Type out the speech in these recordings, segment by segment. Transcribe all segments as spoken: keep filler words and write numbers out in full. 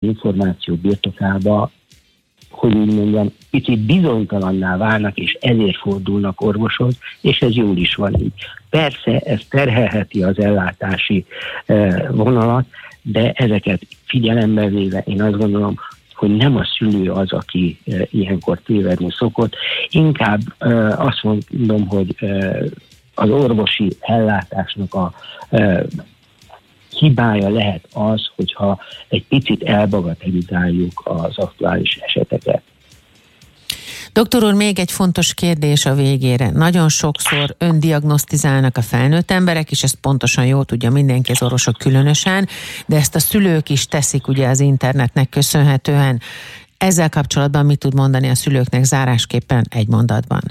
információ birtokába, hogy úgy mondjam, picit bizonytalanná válnak, és ezért fordulnak orvoshoz, és ez jól is van így. Persze ez terhelheti az ellátási vonalat, de ezeket figyelembe véve én azt gondolom, hogy nem a szülő az, aki ilyenkor tévedni szokott. Inkább azt mondom, hogy az orvosi ellátásnak a hibája lehet az, hogyha egy picit elbagatelizáljuk az aktuális eseteket. Doktor úr, még egy fontos kérdés a végére. Nagyon sokszor öndiagnosztizálnak a felnőtt emberek, és ezt pontosan jól tudja mindenki, az orvosok különösen, de ezt a szülők is teszik ugye az internetnek köszönhetően. Ezzel kapcsolatban mit tud mondani a szülőknek zárásképpen egy mondatban?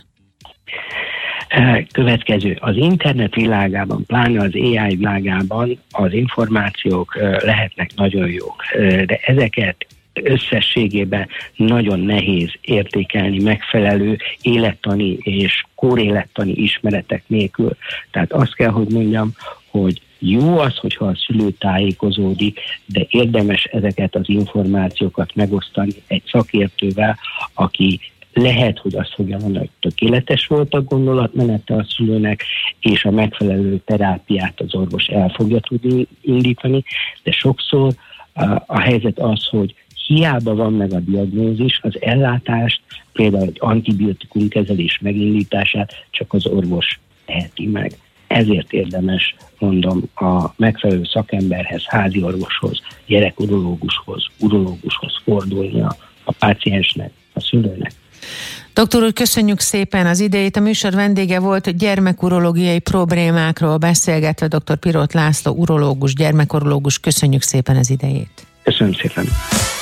Következő. Az internet világában, pláne az á i világában az információk lehetnek nagyon jók, de ezeket összességében nagyon nehéz értékelni megfelelő élettani és kórélettani ismeretek nélkül. Tehát azt kell, hogy mondjam, hogy jó az, hogyha a szülő tájékozódik, de érdemes ezeket az információkat megosztani egy szakértővel, aki lehet, hogy azt fogja mondani, hogy tökéletes volt a gondolatmenete a szülőnek, és a megfelelő terápiát az orvos el fogja tudni indítani, de sokszor a, a helyzet az, hogy hiába van meg a diagnózis, az ellátást, például egy antibiotikum kezelés megindítását csak az orvos teheti meg. Ezért érdemes, mondom, a megfelelő szakemberhez, házi orvoshoz, gyerekurológushoz, urológushoz fordulnia a páciensnek, a szülőnek. Doktor úr, köszönjük szépen az idejét. A műsor vendége volt, gyermekurológiai problémákról beszélgetve dr. Piroth László, urológus, gyermekurológus. Köszönjük szépen az idejét. Köszönöm szépen.